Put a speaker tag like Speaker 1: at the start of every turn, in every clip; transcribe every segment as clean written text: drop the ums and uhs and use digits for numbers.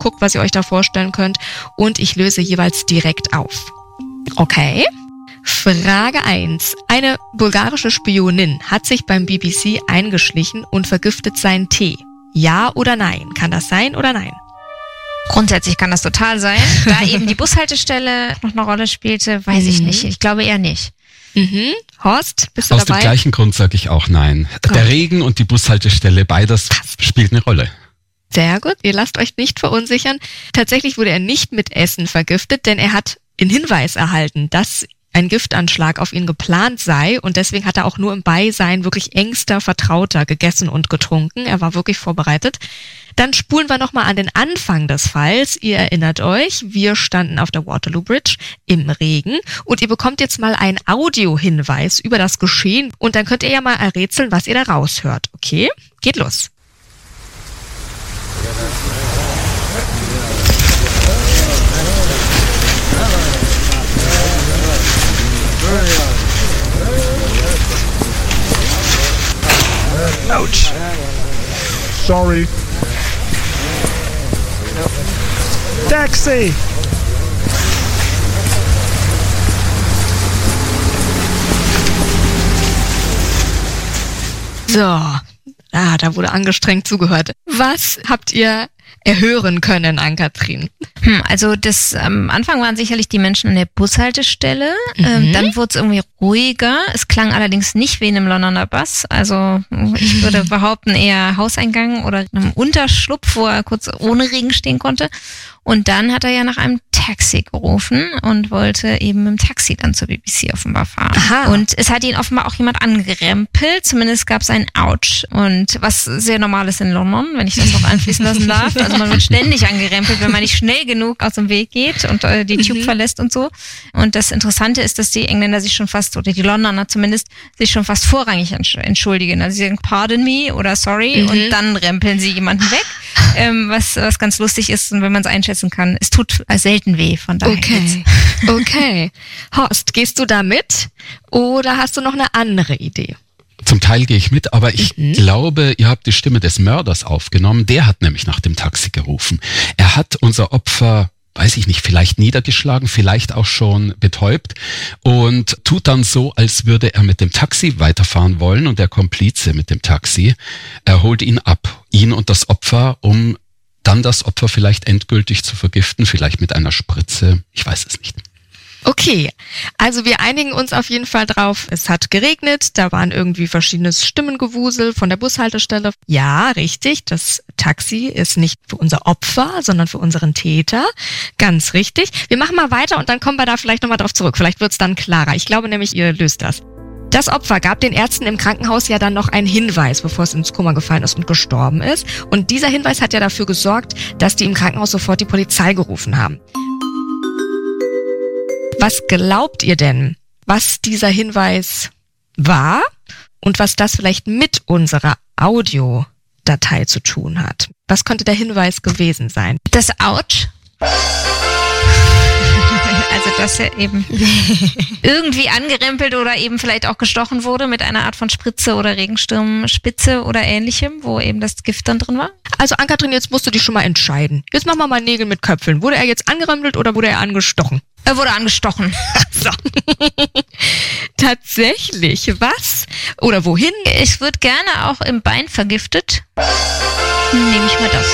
Speaker 1: guckt, was ihr euch da vorstellen könnt und ich löse jeweils direkt auf. Okay. Frage 1. Eine bulgarische Spionin hat sich beim BBC eingeschlichen und vergiftet seinen Tee. Ja oder nein? Kann das sein oder nein?
Speaker 2: Grundsätzlich kann das total sein. Da eben die Bushaltestelle noch eine Rolle spielte, weiß ich nicht. Ich glaube eher nicht.
Speaker 1: Horst, bist du
Speaker 3: Aus
Speaker 1: dabei?
Speaker 3: dem gleichen Grund sage ich auch nein.
Speaker 1: Gut.
Speaker 3: Der Regen und die Bushaltestelle, beides spielt eine Rolle.
Speaker 1: Sehr gut, ihr lasst euch nicht verunsichern. Tatsächlich wurde er nicht mit Essen vergiftet, denn er hat den Hinweis erhalten, dass ein Giftanschlag auf ihn geplant sei und deswegen hat er auch nur im Beisein wirklich engster Vertrauter gegessen und getrunken. Er war wirklich vorbereitet. Dann spulen wir nochmal an den Anfang des Falls. Ihr erinnert euch, wir standen auf der Waterloo Bridge im Regen und ihr bekommt jetzt mal einen Audiohinweis über das Geschehen und dann könnt ihr ja mal errätseln, was ihr da raushört. Okay? Geht los.
Speaker 4: Ouch. Sorry. Taxi.
Speaker 1: So, da wurde angestrengt zugehört. Was habt ihr erhören können, Ann-Kathrin?
Speaker 2: Also am Anfang waren sicherlich die Menschen an der Bushaltestelle. Dann wurde es irgendwie ruhiger. Es klang allerdings nicht wie in einem Londoner Bus. Also ich würde behaupten eher Hauseingang oder einem Unterschlupf, wo er kurz ohne Regen stehen konnte. Und dann hat er ja nach einem Taxi gerufen und wollte eben mit dem Taxi dann zur BBC offenbar fahren.
Speaker 1: Aha.
Speaker 2: Und es hat ihn offenbar auch jemand angerempelt. Zumindest gab es ein Ouch. Und was sehr normal ist in London, wenn ich das noch einfließen lassen darf. Also man wird ständig angerempelt, wenn man nicht schnell genug aus dem Weg geht und die Tube verlässt und so. Und das Interessante ist, dass die Engländer sich schon fast, oder die Londoner zumindest, sich schon fast vorrangig entschuldigen. Also sie sagen, pardon me oder sorry und dann rempeln sie jemanden weg. Was ganz lustig ist und wenn man es einschätzen kann, es tut selten weh, von daher.
Speaker 1: Okay. Horst, gehst du da mit oder hast du noch eine andere Idee?
Speaker 3: Zum Teil gehe ich mit, aber ich glaube, ihr habt die Stimme des Mörders aufgenommen. Der hat nämlich nach dem Taxi gerufen. Er hat unser Opfer, weiß ich nicht, vielleicht niedergeschlagen, vielleicht auch schon betäubt und tut dann so, als würde er mit dem Taxi weiterfahren wollen und der Komplize mit dem Taxi, er holt ihn ab, ihn und das Opfer, um dann das Opfer vielleicht endgültig zu vergiften, vielleicht mit einer Spritze, ich weiß es nicht.
Speaker 1: Okay, also wir einigen uns auf jeden Fall drauf. Es hat geregnet, da waren irgendwie verschiedenes Stimmengewusel von der Bushaltestelle. Ja, richtig, das Taxi ist nicht für unser Opfer, sondern für unseren Täter. Ganz richtig. Wir machen mal weiter und dann kommen wir da vielleicht nochmal drauf zurück. Vielleicht wird's dann klarer. Ich glaube nämlich, ihr löst das. Das Opfer gab den Ärzten im Krankenhaus ja dann noch einen Hinweis, bevor es ins Koma gefallen ist und gestorben ist. Und dieser Hinweis hat ja dafür gesorgt, dass die im Krankenhaus sofort die Polizei gerufen haben. Was glaubt ihr denn, was dieser Hinweis war und was das vielleicht mit unserer Audiodatei zu tun hat? Was könnte der Hinweis gewesen sein?
Speaker 2: Das Ouch. Also, dass er eben irgendwie angerempelt oder eben vielleicht auch gestochen wurde mit einer Art von Spritze oder Regenschirmspitze oder ähnlichem, wo eben das Gift dann drin war.
Speaker 1: Also, Ann-Kathrin, jetzt musst du dich schon mal entscheiden. Jetzt machen wir mal Nägel mit Köpfeln. Wurde er jetzt angerempelt oder wurde er angestochen?
Speaker 2: Er wurde angestochen.
Speaker 1: So. Tatsächlich, was? Oder wohin?
Speaker 2: Ich würde gerne auch im Bein vergiftet. Nehme ich mal das.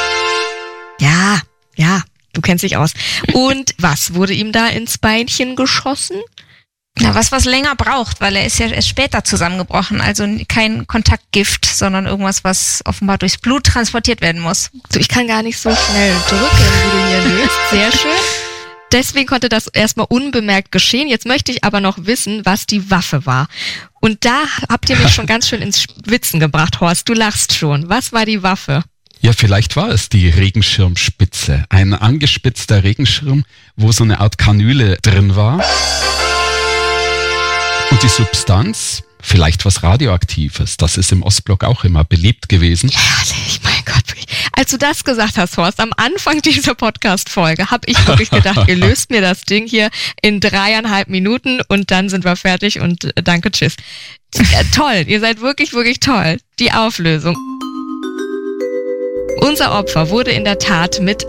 Speaker 1: Ja, du kennst dich aus. Und was wurde ihm da ins Beinchen geschossen?
Speaker 2: Na, was länger braucht, weil er ist ja erst später zusammengebrochen. Also kein Kontaktgift, sondern irgendwas, was offenbar durchs Blut transportiert werden muss.
Speaker 1: So, ich kann gar nicht so schnell drücken, wie du hier löst. Sehr schön. Deswegen konnte das erstmal unbemerkt geschehen. Jetzt möchte ich aber noch wissen, was die Waffe war. Und da habt ihr mich schon ganz schön ins Schwitzen gebracht, Horst. Du lachst schon. Was war die Waffe?
Speaker 3: Ja, vielleicht war es die Regenschirmspitze. Ein angespitzter Regenschirm, wo so eine Art Kanüle drin war. Und die Substanz, vielleicht was Radioaktives. Das ist im Ostblock auch immer beliebt gewesen.
Speaker 1: Herrlich, mein Gott. Als du das gesagt hast, Horst, am Anfang dieser Podcast-Folge, habe ich wirklich gedacht, ihr löst mir das Ding hier in 3,5 Minuten und dann sind wir fertig und danke, tschüss. Ja, toll, ihr seid wirklich, wirklich toll. Die Auflösung. Unser Opfer wurde in der Tat mit